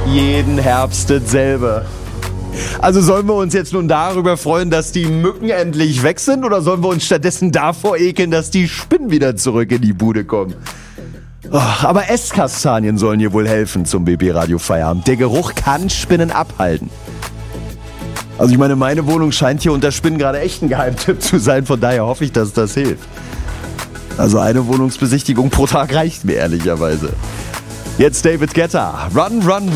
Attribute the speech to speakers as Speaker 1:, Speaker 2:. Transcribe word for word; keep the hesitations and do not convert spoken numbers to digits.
Speaker 1: jeden Herbst dasselbe. Also sollen wir uns jetzt nun darüber freuen, dass die Mücken endlich weg sind, oder sollen wir uns stattdessen davor ekeln, dass die Spinnen wieder zurück in die Bude kommen? Oh, aber Esskastanien sollen hier wohl helfen zum B B-Radio-Feierabend. Der Geruch kann Spinnen abhalten. Also ich meine, meine Wohnung scheint hier unter Spinnen gerade echt ein Geheimtipp zu sein, von daher hoffe ich, dass das hilft. Also eine Wohnungsbesichtigung pro Tag reicht mir ehrlicherweise. Jetzt David Guetta. Run, run, run.